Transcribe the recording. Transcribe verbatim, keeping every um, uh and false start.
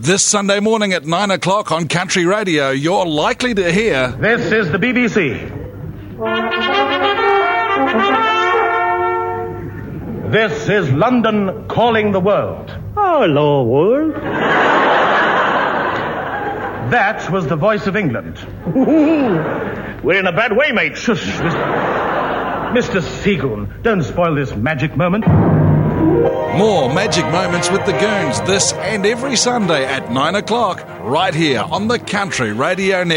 This Sunday morning at nine o'clock on Country Radio, you're likely to hear... This is the B B C. This is London calling the world. Hello, world. That was the voice of England. We're in a bad way, mate. Shush, Mister Seagoon, don't spoil this magic moment. More Magic Moments with the Goons this and every Sunday at nine o'clock, right here on the Country Radio Network.